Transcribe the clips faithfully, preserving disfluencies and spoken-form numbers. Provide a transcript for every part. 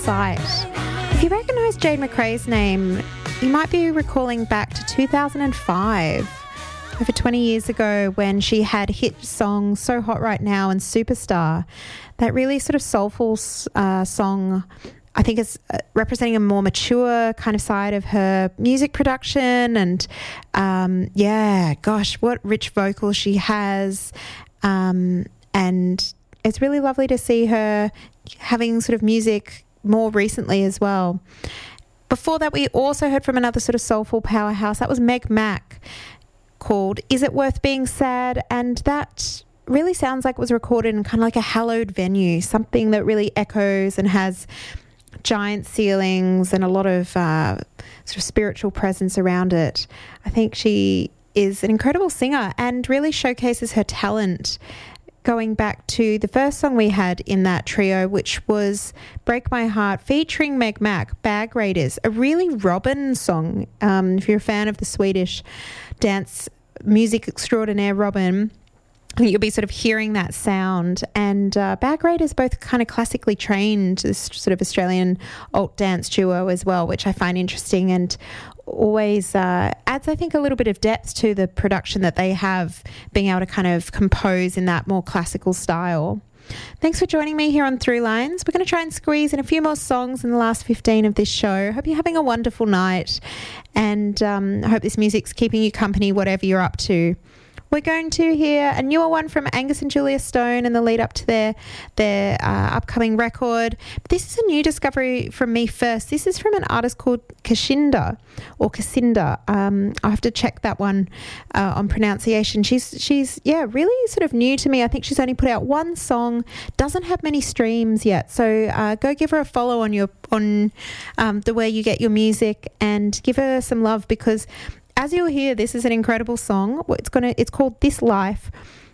Sight. If you recognise Jade McRae's name, you might be recalling back to two thousand five, over twenty years ago, when she had hit songs So Hot Right Now and Superstar. That really sort of soulful uh, song, I think, is representing a more mature kind of side of her music production. And um, yeah, gosh, what rich vocals she has. Um, and it's really lovely to see her having sort of music more recently as well. Before that, we also heard from another sort of soulful powerhouse. That was Meg Mac, called Is It Worth Being Sad? And that really sounds like it was recorded in kind of like a hallowed venue, something that really echoes and has giant ceilings and a lot of uh, sort of spiritual presence around it. I think she is an incredible singer and really showcases her talent, going back to the first song we had in that trio, which was Break My Heart featuring Meg Mac, Bag Raiders, a really Robin song. Um, if you're a fan of the Swedish dance music extraordinaire Robin, I think you'll be sort of hearing that sound. And uh, Bag Raiders both kind of classically trained, this sort of Australian alt dance duo as well, which I find interesting and always uh, adds, I think, a little bit of depth to the production that they have, being able to kind of compose in that more classical style. Thanks for joining me here on Through Lines. We're going to try and squeeze in a few more songs in the last fifteen of this show. Hope you're having a wonderful night, and um, I hope this music's keeping you company, whatever you're up to. We're going to hear a newer one from Angus and Julia Stone in the lead up to their their uh, upcoming record. But this is a new discovery from me first. This is from an artist called Kashinda or Kacinda. Um, I have to check that one uh, on pronunciation. She's she's yeah really sort of new to me. I think she's only put out one song, doesn't have many streams yet. So uh, go give her a follow on your on um, the way you get your music and give her some love, because as you'll hear, this is an incredible song. It's gonna. It's called This Life.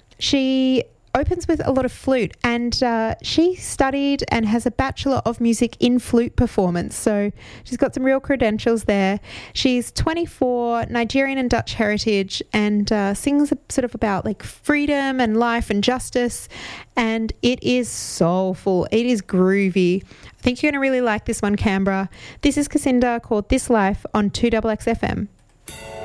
She opens with a lot of flute, and uh, she studied and has a Bachelor of Music in Flute Performance. So she's got some real credentials there. She's twenty-four, Nigerian and Dutch heritage, and uh, sings sort of about like freedom and life and justice. And it is soulful. It is groovy. I think you're going to really like this one, Canberra. This is Kacinda, called This Life on two X X F M.